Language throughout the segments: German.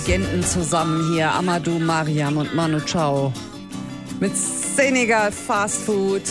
Legenden zusammen hier, Amadou, Mariam und Manu Chao. Mit Senegal Fast Food.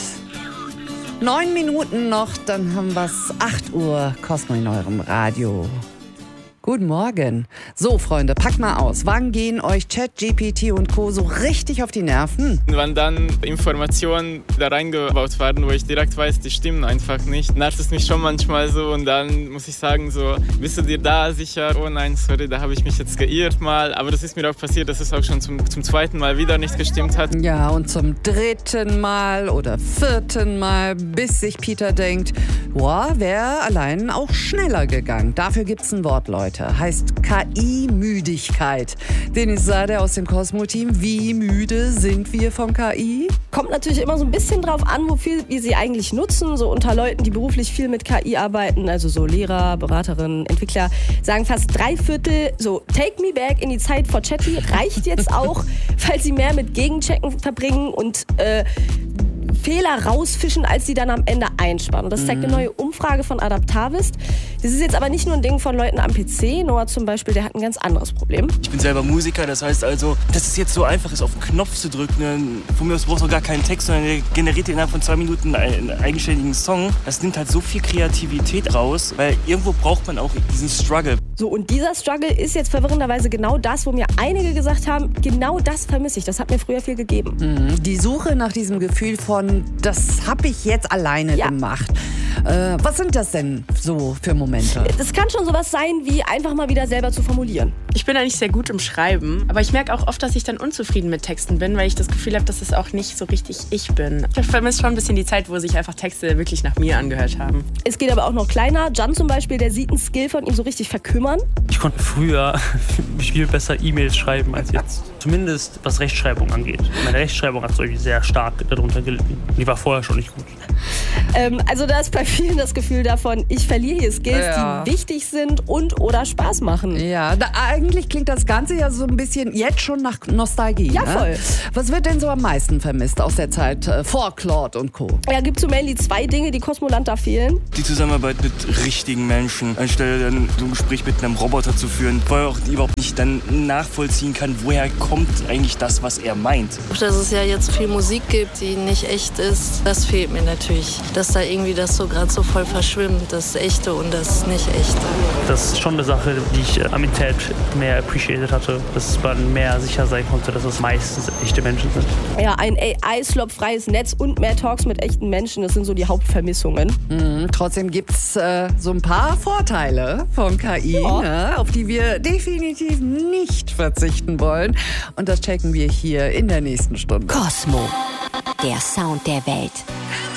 9 Minuten noch, dann haben wir's 8 Uhr, Cosmo in eurem Radio. Guten Morgen. So, Freunde, packt mal aus. Wann gehen euch ChatGPT und Co. so richtig auf die Nerven? Wenn dann Informationen da reingebaut werden, wo ich direkt weiß, die stimmen einfach nicht, nervt es mich schon manchmal so und dann muss ich sagen so, bist du dir da sicher? Oh nein, sorry, da habe ich mich jetzt geirrt mal. Aber das ist mir auch passiert, dass es auch schon zum 2. Mal wieder nicht gestimmt hat. Ja, und zum 3. Mal oder 4. Mal, bis sich Peter denkt, boah, wäre allein auch schneller gegangen. Dafür gibt's ein Wort, Leute. Heißt KI-Müdigkeit. Dennis Sade aus dem Cosmo-Team. Wie müde sind wir vom KI? Kommt natürlich immer so ein bisschen drauf an, wofür wir sie eigentlich nutzen. So unter Leuten, die beruflich viel mit KI arbeiten, also so Lehrer, Beraterinnen, Entwickler, sagen fast 3/4, so take me back in die Zeit vor Chatty reicht jetzt auch, weil sie mehr mit Gegenchecken verbringen und Fehler rausfischen, als sie dann am Ende einsparen. Und das zeigt eine neue Umfrage von Adaptavist. Das ist jetzt aber nicht nur ein Ding von Leuten am PC. Noah zum Beispiel, der hat ein ganz anderes Problem. Ich bin selber Musiker, das heißt also, dass es jetzt so einfach ist, auf den Knopf zu drücken. Von mir aus brauchst du gar keinen Text, sondern der generiert dir innerhalb von 2 Minuten einen eigenständigen Song. Das nimmt halt so viel Kreativität raus, weil irgendwo braucht man auch diesen Struggle. So, und dieser Struggle ist jetzt verwirrenderweise genau das, wo mir einige gesagt haben, genau das vermisse ich. Das hat mir früher viel gegeben. Die Suche nach diesem Gefühl von, das habe ich jetzt alleine gemacht. Was sind das denn so für Momente? Das kann schon sowas sein, wie einfach mal wieder selber zu formulieren. Ich bin eigentlich sehr gut im Schreiben, aber ich merke auch oft, dass ich dann unzufrieden mit Texten bin, weil ich das Gefühl habe, dass es auch nicht so richtig ich bin. Ich vermisse schon ein bisschen die Zeit, wo sich einfach Texte wirklich nach mir angehört haben. Es geht aber auch noch kleiner. Jan zum Beispiel, der sieht einen Skill von ihm so richtig verkümmern. Ich konnte früher viel besser E-Mails schreiben als jetzt. Zumindest was Rechtschreibung angeht. Meine Rechtschreibung hat sehr stark darunter gelitten. Die war vorher schon nicht gut. Also da ist bei vielen das Gefühl davon, ich verliere hier Skills, die wichtig sind und oder Spaß machen. Ja, eigentlich klingt das Ganze ja so ein bisschen jetzt schon nach Nostalgie. Ja, voll. Ne? Was wird denn so am meisten vermisst aus der Zeit vor Claude und Co.? Ja, gibt so mainly 2 Dinge, die Cosmoland da fehlen. Die Zusammenarbeit mit richtigen Menschen, anstelle dann so ein Gespräch mit einem Roboter zu führen, wo er auch überhaupt nicht dann nachvollziehen kann, woher kommt eigentlich das, was er meint. Dass es ja jetzt viel Musik gibt, die nicht echt ist, das fehlt mir natürlich. Dass da irgendwie das so gerade so voll verschwimmt, das Echte und das nicht Echte. Das ist schon eine Sache, die ich am Internet mehr appreciated hatte, dass man mehr sicher sein konnte, dass es meistens echte Menschen sind. Ja, ein AI-slop-freies Netz und mehr Talks mit echten Menschen, das sind so die Hauptvermissungen. Trotzdem gibt es so ein paar Vorteile vom KI, ne, auf die wir definitiv nicht verzichten wollen. Und das checken wir hier in der nächsten Stunde. Cosmo, der Sound der Welt.